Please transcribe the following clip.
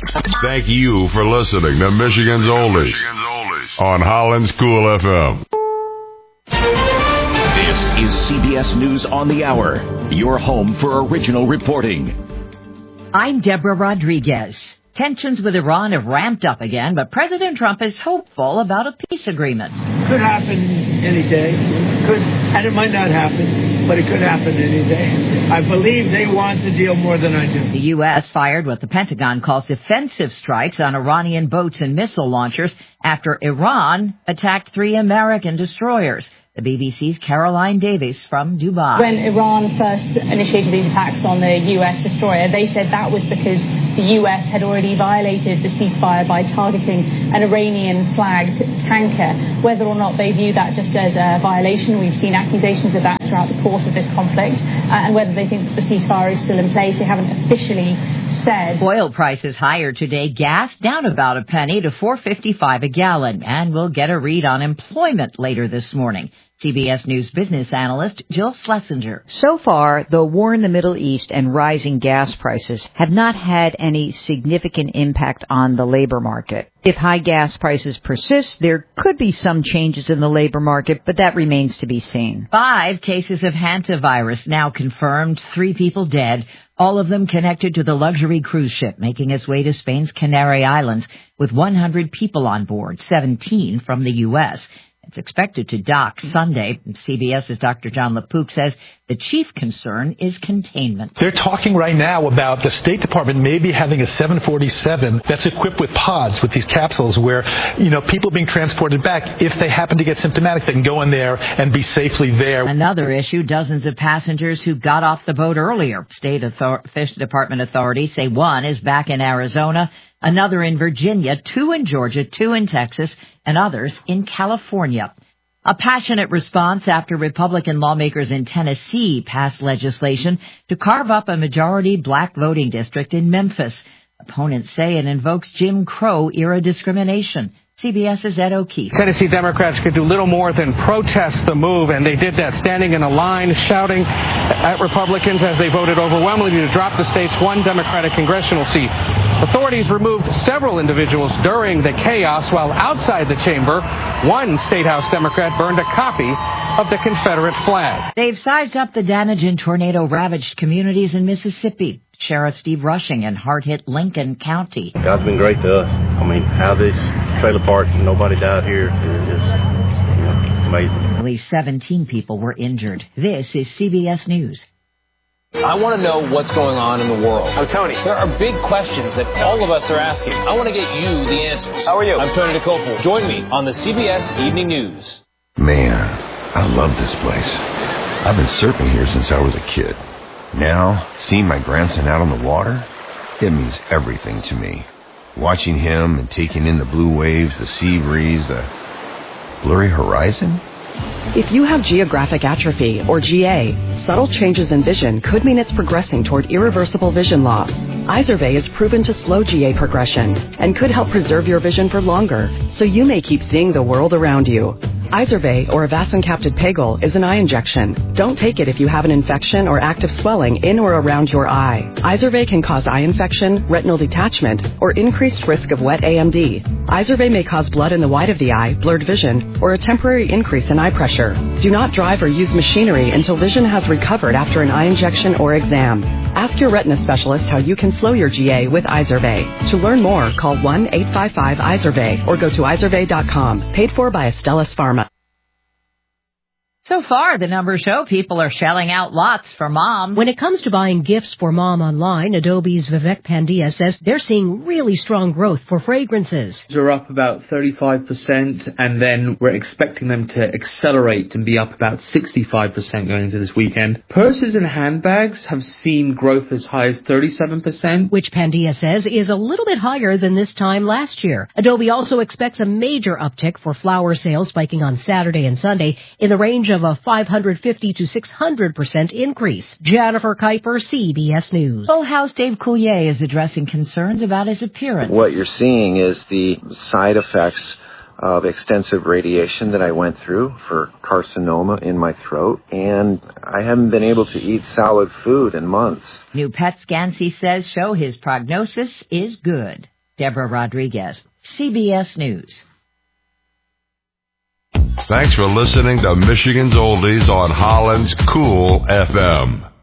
Thank you for listening to Michigan's Oldies on Holland School FM. This is CBS News on the Hour, your home for original reporting. I'm Deborah Rodriguez. Tensions with Iran have ramped up again, but President Trump is hopeful about a peace agreement. Could happen any day. And it might not happen, but it could happen any day. I believe they want the deal more than I do. The U.S. fired what the Pentagon calls defensive strikes on Iranian boats and missile launchers after Iran attacked 3 American destroyers. The BBC's Caroline Davies from Dubai. When Iran first initiated these attacks on the U.S. destroyer, they said that was because the U.S. had already violated the ceasefire by targeting an Iranian-flagged tanker. Whether or not they view that just as a violation, we've seen accusations of that throughout the course of this conflict, and whether they think the ceasefire is still in place, they haven't officially said. Oil prices higher today, gas down about a penny to $4.55 a gallon, and we'll get a read on employment later this morning. CBS News business analyst Jill Schlesinger. So far, the war in the Middle East and rising gas prices have not had any significant impact on the labor market. If high gas prices persist, there could be some changes in the labor market, but that remains to be seen. 5 cases of hantavirus now confirmed, 3 people dead, all of them connected to the luxury cruise ship making its way to Spain's Canary Islands with 100 people on board, 17 from the U.S. It's expected to dock Sunday. CBS's Dr. John LaPook says the chief concern is containment. They're talking right now about the State Department maybe having a 747 that's equipped with pods, with these capsules where, people being transported back, if they happen to get symptomatic, they can go in there and be safely there. Another issue, dozens of passengers who got off the boat earlier. State Fish Department authorities say 1 is back in Arizona, another in Virginia, 2 in Georgia, 2 in Texas, and others in California. A passionate response after Republican lawmakers in Tennessee passed legislation to carve up a majority black voting district in Memphis. Opponents say it invokes Jim Crow-era discrimination. CBS's Ed O'Keefe. Tennessee Democrats could do little more than protest the move, and they did that standing in a line, shouting at Republicans as they voted overwhelmingly to drop the state's 1 Democratic congressional seat. Authorities removed several individuals during the chaos, while outside the chamber, 1 State House Democrat burned a copy of the Confederate flag. They've sized up the damage in tornado-ravaged communities in Mississippi. Sheriff Steve Rushing in hard-hit Lincoln County. God's been great to us. How this trailer park, nobody died here is amazing. At least 17 people were injured. This is CBS News. I want to know what's going on in the world. I'm Tony. There are big questions that all of us are asking. I want to get you the answers. How are you? I'm Tony DeCopel. Join me on the CBS Evening News. Man, I love this place. I've been surfing here since I was a kid. Now, seeing my grandson out on the water, it means everything to me. Watching him and taking in the blue waves, the sea breeze, the blurry horizon. If you have geographic atrophy, or GA, subtle changes in vision could mean it's progressing toward irreversible vision loss. Izervay is proven to slow GA progression and could help preserve your vision for longer, so you may keep seeing the world around you. Izervay, or avacincaptad pegol, is an eye injection. Don't take it if you have an infection or active swelling in or around your eye. Izervay can cause eye infection, retinal detachment, or increased risk of wet AMD. Izervay may cause blood in the white of the eye, blurred vision, or a temporary increase in eye pressure. Do not drive or use machinery until vision has recovered after an eye injection or exam. Ask your retina specialist how you can slow your GA with Izervay. To learn more, call 1-855-IZERVAY or go to izervay.com. Paid for by Astellas Pharma. So far, the numbers show people are shelling out lots for mom. When it comes to buying gifts for mom online, Adobe's Vivek Pandya says they're seeing really strong growth for fragrances. They're up about 35%, and then we're expecting them to accelerate and be up about 65% going into this weekend. Purses and handbags have seen growth as high as 37%. Which Pandya says is a little bit higher than this time last year. Adobe also expects a major uptick for flower sales spiking on Saturday and Sunday in the range of a 550 to 600% increase. Jennifer Kuiper, CBS News. Full House Dave Coulier is addressing concerns about his appearance. What you're seeing is the side effects of extensive radiation that I went through for carcinoma in my throat, and I haven't been able to eat solid food in months. New PET scans, he says, show his prognosis is good. Deborah Rodriguez, CBS News. Thanks for listening to Michigan's Oldies on Holland's Cool FM.